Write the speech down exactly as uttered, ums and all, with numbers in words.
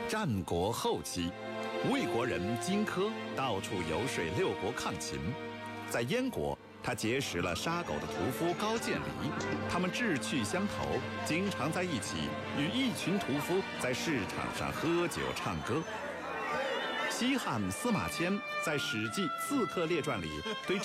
战国后期，魏国人荆轲到处游说六国抗秦。在燕国，他结识了杀狗的屠夫高渐离，他们志趣相投，经常在一起与一群屠夫在市场上喝酒唱歌。西汉司马迁在《史记·刺客列传》里对